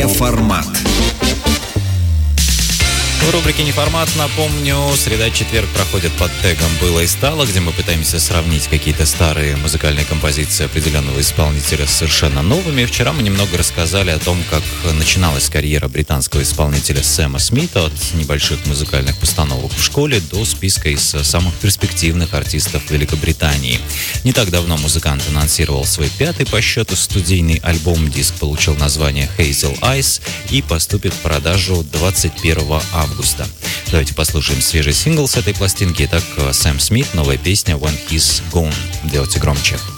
Неформат. В рубрике «Неформат», напомню, среда-четверг проходит под тегом «Было и стало», где мы пытаемся сравнить какие-то старые музыкальные композиции определенного исполнителя с совершенно новыми. Вчера мы немного рассказали о том, как начиналась карьера британского исполнителя Сэма Смита от небольших музыкальных постановок в школе до списка из самых перспективных артистов Великобритании. Не так давно музыкант анонсировал свой 5-й по счету студийный альбом. Диск получил название «Hazel Eyes» и поступит в продажу 21 августа. Давайте послушаем свежий сингл с этой пластинки. Итак, Сэм Смит, новая песня «When He's Gone». Делайте громче.